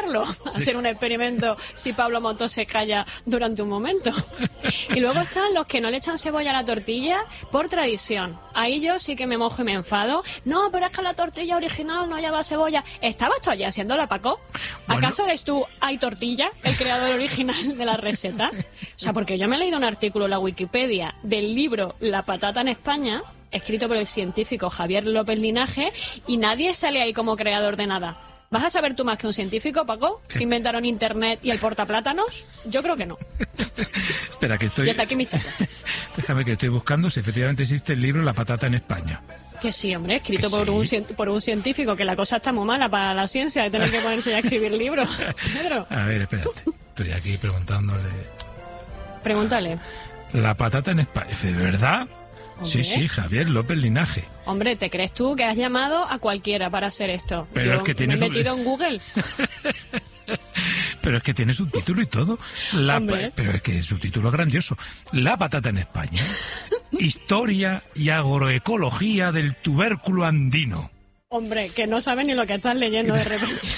probarlo, hacer un experimento si Pablo Motos se calla durante un momento. Y luego están los que no le echan cebolla a la tortilla por tradición. Ahí yo sí que me mojo y me enfado. No, pero es que la tortilla original no lleva cebolla. ¿Estabas tú allí haciéndola, Paco? ¿Acaso eres tú, Hay Tortilla, el creador original de la receta? O sea, porque yo me he leído un artículo en la Wikipedia del libro La patata en España, escrito por el científico Javier López Linaje, y nadie sale ahí como creador de nada. ¿Vas a saber tú más que un científico, Paco? ¿Que inventaron Internet y el portaplátanos? Yo creo que no. Espera, que estoy... Y hasta aquí mi charla. Déjame que estoy buscando si efectivamente existe el libro La patata en España. Que sí, hombre, escrito sí. por un científico, que la cosa está muy mala para la ciencia de tener que ponerse ya a escribir libros. Pedro. A ver, espérate. Estoy aquí preguntándole... Pregúntale. La patata en España. ¿De verdad? Hombre. Sí, Javier López Linaje. Hombre, ¿te crees tú que has llamado a cualquiera para hacer esto? Pero yo es que tiene me he metido en Google. Pero es que tiene subtítulo y todo. Pero es que el subtítulo es grandioso. La patata en España. Historia y agroecología del tubérculo andino. Hombre, que no sabe ni lo que estás leyendo de repente.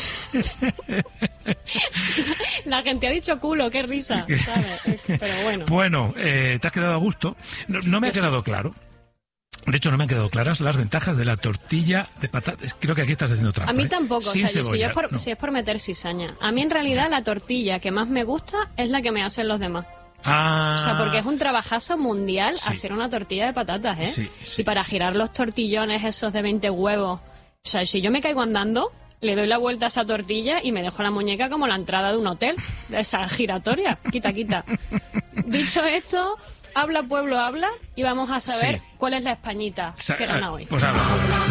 La gente ha dicho culo, qué risa, ¿sabes? Pero bueno. Bueno, ¿te has quedado a gusto? No me ha quedado claro. De hecho, no me han quedado claras las ventajas de la tortilla de patatas. Creo que aquí estás haciendo trampa. A mí tampoco, Sin o sea, cebolla, si es por meter cizaña. A mí en realidad la tortilla que más me gusta es la que me hacen los demás. O sea, porque es un trabajazo mundial hacer una tortilla de patatas, ¿eh? Y para girar los tortillones esos de 20 huevos. O sea, si yo me caigo andando, le doy la vuelta a esa tortilla y me dejo la muñeca como la entrada de un hotel, de esa giratoria. Quita. Dicho esto, habla pueblo, habla, y vamos a saber cuál es la Españita que gana hoy. Pues habla.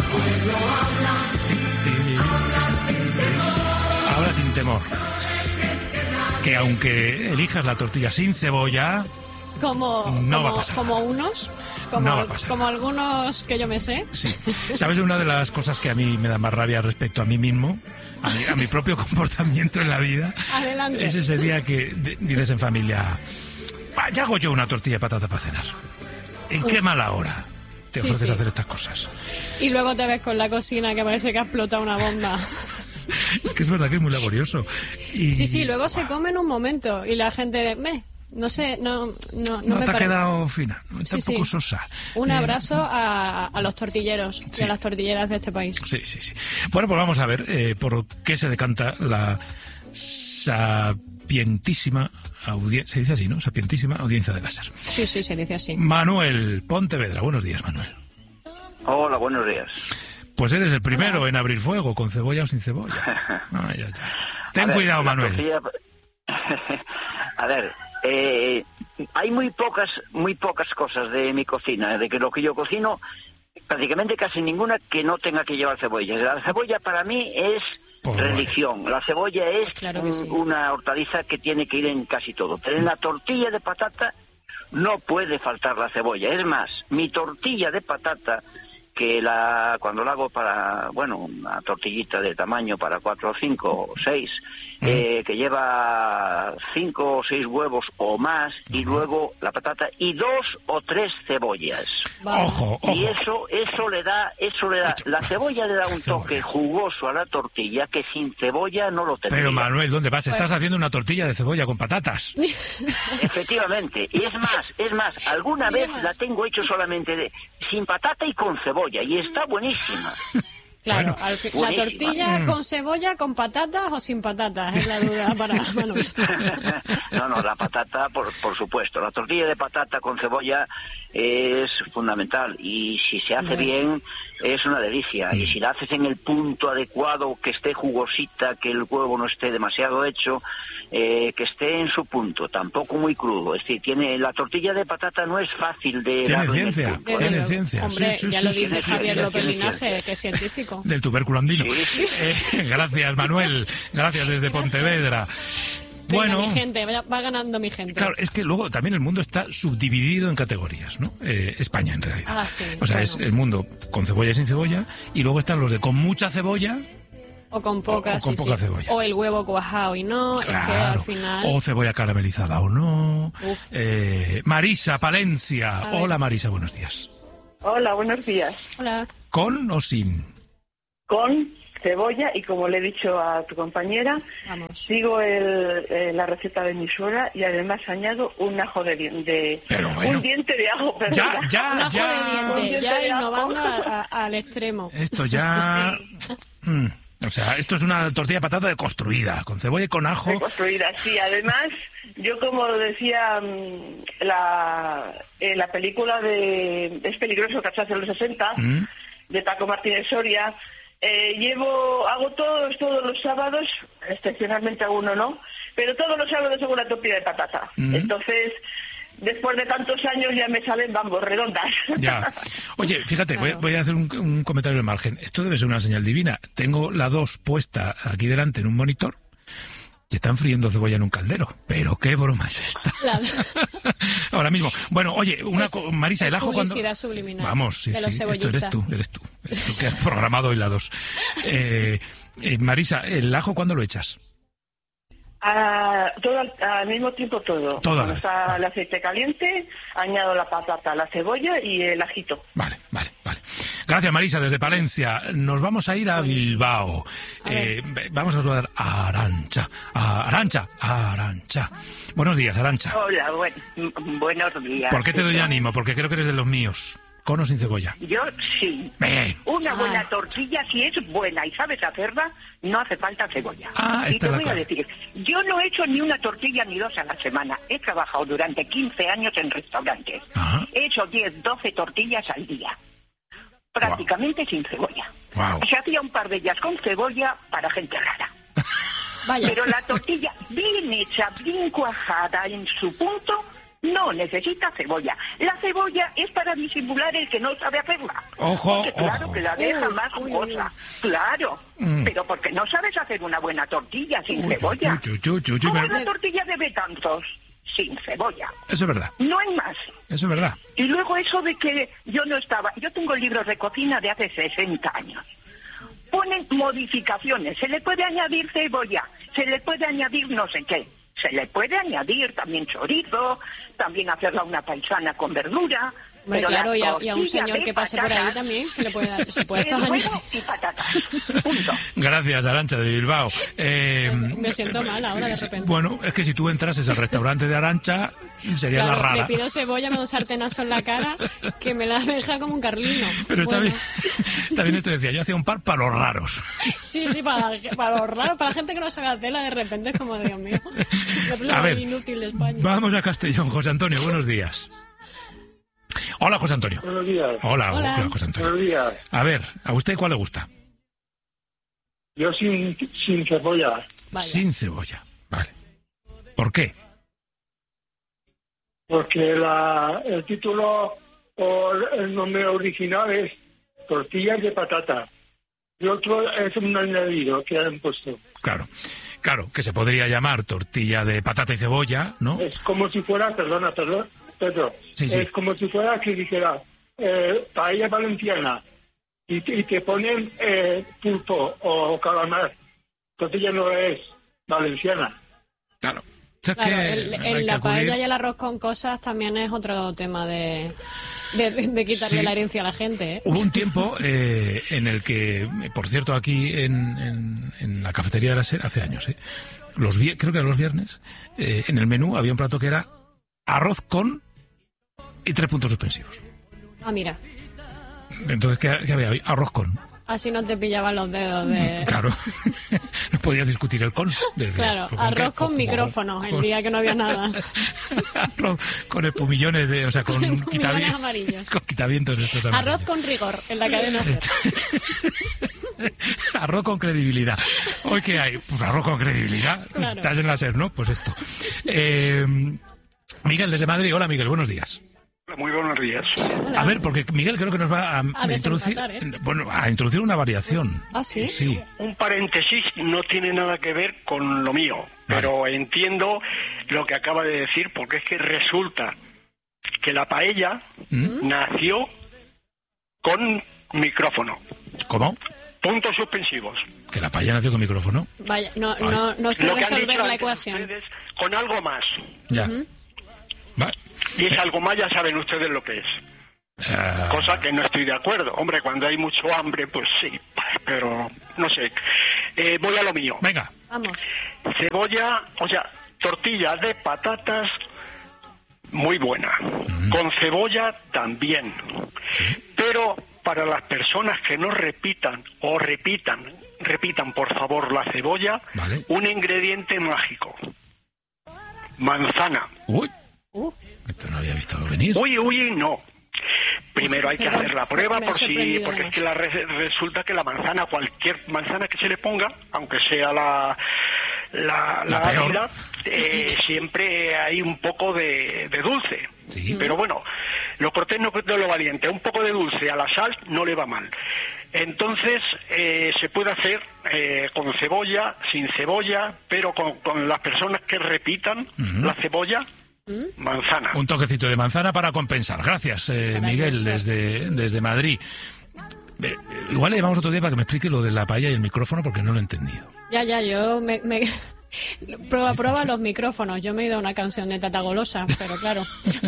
Ahora sin temor. Que aunque elijas la tortilla sin cebolla... No va a pasar como nada. unos, No va a pasar como nada. algunos que yo me sé. Sí. ¿Sabes una de las cosas que a mí me da más rabia respecto a mí mismo, a mi propio comportamiento en la vida? Adelante. Es ese día que dices en familia, ya hago yo una tortilla de patata para cenar. ¿En qué mala hora te ofreces a hacer estas cosas? Y luego te ves con la cocina que parece que ha explotado una bomba. Es que es verdad que es muy laborioso. Y... luego se come en un momento y la gente... No sé, no me te ha quedado fina, está un poco sosa. Un abrazo a los tortilleros y a las tortilleras de este país. Sí. Bueno, pues vamos a ver por qué se decanta la sapientísima audiencia, se dice así, ¿no? Sapientísima audiencia de láser. Sí, se dice así. Manuel Pontevedra, buenos días, Manuel. Hola, buenos días. Pues eres el primero en abrir fuego, con cebolla o sin cebolla. Ay. Ten cuidado, Manuel. A ver, hay muy pocas cosas de mi cocina, de que lo que yo cocino, prácticamente casi ninguna que no tenga que llevar cebolla. La cebolla para mí es religión. La cebolla es una hortaliza que tiene que ir en casi todo. Pero en la tortilla de patata no puede faltar la cebolla. Es más, mi tortilla de patata, que cuando la hago para, una tortillita de tamaño para 4 o 5 o 6, que lleva 5 o 6 huevos o más, y luego la patata y 2 o 3 cebollas. Ojo. Y eso le da, la cebolla le da un toque jugoso a la tortilla que sin cebolla no lo tendría. Pero Manuel, ¿dónde vas? Estás haciendo una tortilla de cebolla con patatas. Efectivamente. Y es más, alguna vez la tengo hecho solamente sin patata y con cebolla, y está buenísima. Claro, la tortilla con cebolla, con patatas o sin patatas, es la duda para Manuel. No, la patata, por supuesto. La tortilla de patata con cebolla es fundamental, y si se hace bien es una delicia. Y si la haces en el punto adecuado, que esté jugosita, que el huevo no esté demasiado hecho, que esté en su punto, tampoco muy crudo. Es decir, la tortilla de patata no es fácil de... Tiene ciencia. Hombre, ya lo dice Javier López Linaje, que es científico. Del tubérculo andino. Gracias, Manuel. Gracias desde Pontevedra. Venga, mi gente, va ganando mi gente. Claro, es que luego también el mundo está subdividido en categorías, ¿no? España, en realidad. Sí. O sea, es el mundo con cebolla y sin cebolla, y luego están los de con mucha cebolla... O con poca, o con poca cebolla. O el huevo cuajado y no, claro. Es que al final... O cebolla caramelizada o no. Marisa, Palencia. Hola, Marisa, buenos días. Hola, buenos días. Hola. ¿Con o sin? Con cebolla y, como le he dicho a tu compañera, sigo la receta de mi suegra y además añado un ajo de un diente de ajo. Ya innovando al extremo. Esto ya... O sea, esto es una tortilla de patata deconstruida, con cebolla y con ajo. Deconstruida, sí. Además, yo, como decía la película de Es peligroso cacharse en los 60, de Paco Martínez Soria, hago todos los sábados, excepcionalmente alguno no, pero todos los sábados hago una tortilla de patata. Entonces, después de tantos años ya me salen, redondas. Ya. Oye, fíjate, voy a hacer un comentario al margen. Esto debe ser una señal divina. Tengo la 2 puesta aquí delante en un monitor y están friendo cebolla en un caldero. Pero qué broma es esta. Claro. Ahora mismo. Bueno, oye, Marisa, el ajo cuando... Publicidad subliminal. Vamos, sí. Esto eres tú. Eres tú que has programado hoy la 2. Marisa, ¿el ajo cuándo lo echas? Al mismo tiempo todo. Cuando está el aceite caliente, añado la patata, la cebolla y el ajito. Vale. Gracias, Marisa, desde Palencia. Nos vamos a ir a Bilbao. Vamos a saludar a Arantxa. Arantxa. Buenos días, Arantxa. Hola, buenos días. ¿Por qué te doy ánimo? Porque creo que eres de los míos. ¿Con o sin cebolla? Yo sí. Una buena tortilla, si es buena y sabes hacerla, no hace falta cebolla. Y te voy a decir, yo no he hecho ni una tortilla ni 2 a la semana. He trabajado durante 15 años en restaurantes. He hecho 10, 12 tortillas al día. Prácticamente sin cebolla. Se hacía un par de ellas con cebolla para gente rara. Pero la tortilla bien hecha, bien cuajada en su punto, no necesita cebolla. La cebolla es para disimular el que no sabe hacerla. Porque claro que la deja más jugosa. Claro. Pero porque no sabes hacer una buena tortilla sin cebolla. ¿Cómo la tortilla de Betanzos? Sin cebolla. Eso es verdad. No hay más. Eso es verdad. Y luego eso de que yo tengo libros de cocina de hace 60 años. Ponen modificaciones. Se le puede añadir cebolla. Se le puede añadir no sé qué. Se le puede añadir también chorizo, también hacerla una paisana con verdura. Pero claro, y a un señor que pase por ahí también se puede añadir. Y patatas. Punto. Gracias, Arantxa, de Bilbao. Me siento mal ahora de repente. Bueno, es que si tú entrases al restaurante de Arantxa, sería la rara. Le pido cebolla, me da un sartenazo en la cara que me la deja como un carlino. Pero está bien esto, decía, yo hacía un par para los raros. Sí, para los raros, para la gente que no sabe hacerla, de repente es como, Dios mío, a ver, inútil de España. Vamos a Castellón. José Antonio, buenos días. Hola, José Antonio. Buenos días. Hola, José Antonio. Buenos días. A ver, ¿a usted cuál le gusta? Yo sin cebolla. Vaya. Sin cebolla, vale. ¿Por qué? Porque el título o el nombre original es tortillas de patata. Y otro es un añadido que han puesto. Claro, que se podría llamar tortilla de patata y cebolla, ¿no? Es como si fuera, perdona, Pedro. Sí. Es como si fuera que dijera paella valenciana y te ponen pulpo o calamar. Tortilla no es valenciana. Claro. La paella y el arroz con cosas también es otro tema de quitarle la herencia a la gente, ¿eh? Hubo un tiempo en el que, por cierto, aquí en la cafetería de la SER, hace años, creo que eran los viernes, en el menú había un plato que era arroz con y 3 puntos suspensivos. Ah, mira. Entonces, ¿qué había hoy? Arroz con. Así no te pillaban los dedos de... Claro, no podías discutir el con. Claro, arroz con micrófono, el día que no había nada. Arroz con espumillones, con quitavientos amarillos. Con quitavientos estos amarillos. Arroz con rigor, en la cadena SER. Arroz con credibilidad. ¿Hoy qué hay? Pues arroz con credibilidad. Claro. Estás en la SER, ¿no? Pues esto. Miguel, desde Madrid. Hola, Miguel, buenos días. Muy buenos días. Hola. A ver, porque Miguel creo que nos va a introducir una variación. ¿Ah, sí? Sí. Un paréntesis, no tiene nada que ver con lo mío, pero entiendo lo que acaba de decir, porque es que resulta que la paella nació con micrófono. ¿Cómo? Puntos suspensivos. ¿Que la paella nació con micrófono? Vaya, no sé resolver la ecuación. Con algo más. Ya. Y es algo más, ya saben ustedes lo que es. Cosa que no estoy de acuerdo. Hombre, cuando hay mucho hambre, pues sí, pero no sé. Voy a lo mío. Venga. Vamos. Cebolla, o sea, tortilla de patatas muy buena. Con cebolla también. Pero para las personas que no repitan por favor la cebolla, ¿vale? Un ingrediente mágico. Manzana. Uy. Esto no había visto venir. Uy, no. Primero hay que hacer la prueba porque es que resulta que la manzana, cualquier manzana que se le ponga, aunque sea la ácida, siempre hay un poco de dulce. Sí. Pero bueno, lo cortés no lo valiente. Un poco de dulce a la sal no le va mal. Entonces se puede hacer con cebolla, sin cebolla, pero con las personas que repitan la cebolla, manzana. Un toquecito de manzana para compensar. Gracias, Miguel, desde Madrid. Igual le llamamos otro día para que me explique lo de la paella y el micrófono porque no lo he entendido. Ya, yo me... Prueba los micrófonos. Yo me he ido a una canción de Tata Golosa, pero claro.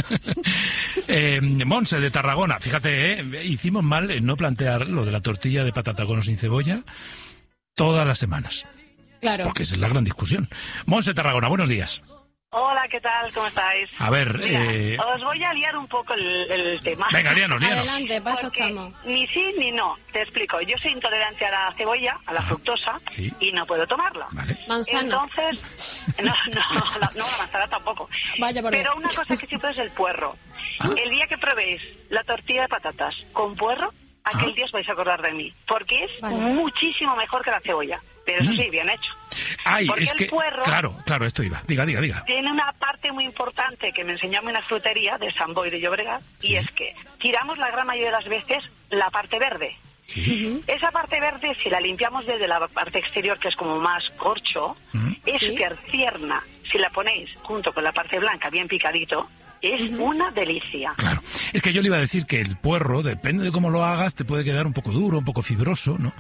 Monse, de Tarragona. Fíjate, hicimos mal en no plantear lo de la tortilla de patata con o sin cebolla todas las semanas. Claro. Porque esa es la gran discusión. Monse, Tarragona, buenos días. Hola, ¿qué tal? ¿Cómo estáis? A ver, mira, os voy a liar un poco el tema. Venga, líanos. Adelante, paso estamos. Ni sí ni no, te explico. Yo soy intolerante a la cebolla, a la fructosa, sí. Y no puedo tomarla. Vale. Manzana. Entonces, no, la manzana tampoco. Vaya por Pero una cosa que sí puedo es el puerro. El día que probéis la tortilla de patatas con puerro, aquel día os vais a acordar de mí, porque es muchísimo mejor que la cebolla. Pero eso sí, bien hecho. Porque es que, puerro, claro, esto iba. Diga. Tiene una parte muy importante que me enseñó a mí una frutería de San Boi de Llobregat, y es que tiramos la gran mayoría de las veces la parte verde. Sí. Esa parte verde, si la limpiamos desde la parte exterior, que es como más corcho, es tierna. Si la ponéis junto con la parte blanca, bien picadito, es una delicia. Claro. Es que yo le iba a decir que el puerro, depende de cómo lo hagas, te puede quedar un poco duro, un poco fibroso, ¿no?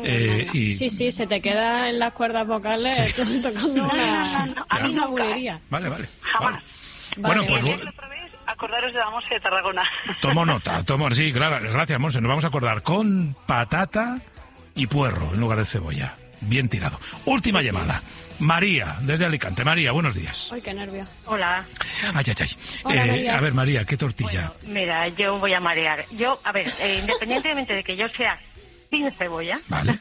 Sí, se te queda en las cuerdas vocales tocando una bulería. Vale. Jamás. Bueno, pues... Acordaros de la Monse de Tarragona. Tomo nota, sí, claro. Gracias, Monse. Nos vamos a acordar con patata y puerro en lugar de cebolla. Bien tirado. Última llamada. María, desde Alicante. María, buenos días. Ay, qué nervio. Hola. Ay. Hola, a ver, María, ¿qué tortilla? Bueno, mira, yo voy a marear. Independientemente de que yo sea sin cebolla, vale.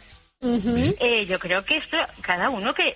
Yo creo que esto, cada uno que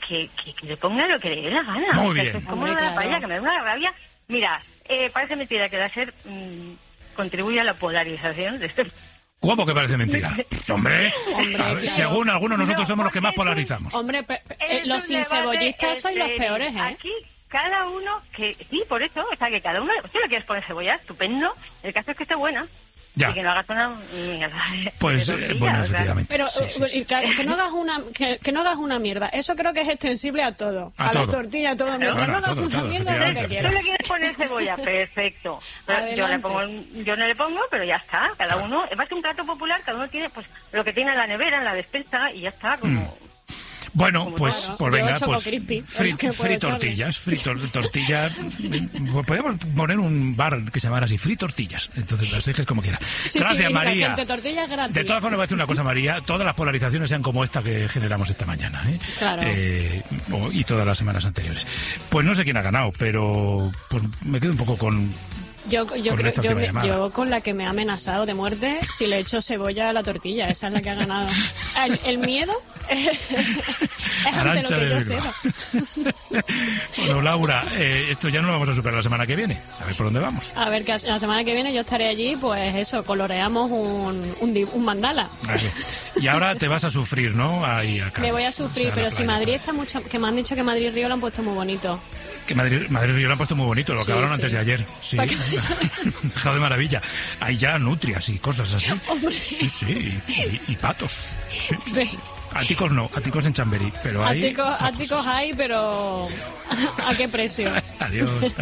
le ponga lo que le dé la gana. Muy bien. Es como lo de la paella, que me da una rabia. Mira, parece mentira que láser contribuye a la polarización de este... ¿Cómo que parece mentira? Hombre, claro. Según algunos nosotros somos los que más polarizamos. Hombre, los sin cebollistas son los peores, ¿eh? Aquí cada uno que... Sí, por eso, o sea, que cada uno... Si lo quieres poner cebolla, estupendo. El caso es que esté buena. Ya. Y que no hagas una mierda. Pues, bueno, efectivamente. Pero sí. Que no hagas una mierda. Eso creo que es extensible a todo. A todo. la tortilla, a todo. Mientras no hagas una mierda, lo que quieras. ¿Tú le quieres poner cebolla? Perfecto. Yo no le pongo, pero ya está. Cada uno... Va a ser un plato popular, cada uno tiene pues lo que tiene en la nevera, en la despensa, y ya está, como... Bueno, pues venga, pues fritortillas. Fritortillas. Podemos poner un bar que se llamara así, fritortillas. Entonces las dejes como quieras. Gracias, María. Tortillas gratis. De todas formas, voy a decir una cosa, María. Todas las polarizaciones sean como esta que generamos esta mañana, ¿eh? Claro. Y todas las semanas anteriores. Pues no sé quién ha ganado, pero pues me quedo un poco con... Yo con la que me ha amenazado de muerte, si le echo cebolla a la tortilla, esa es la que ha ganado. El miedo es ante lo que yo sepa. Bueno, Laura, esto ya no lo vamos a superar la semana que viene. A ver por dónde vamos. A ver, que la semana que viene yo estaré allí, pues eso, coloreamos un mandala. Así. Y ahora te vas a sufrir, ¿no? Ahí acá. Me voy a sufrir, pero si Madrid está mucho... Que me han dicho que Madrid Río lo han puesto muy bonito. Que Madrid Río lo han puesto muy bonito, lo acabaron antes de ayer. Sí, dejado de maravilla. Hay ya nutrias y cosas así. Hombre. Sí, y patos. Sí. Áticos no, áticos en Chamberí, pero hay... Áticos hay, pero ¿a qué precio? Adiós.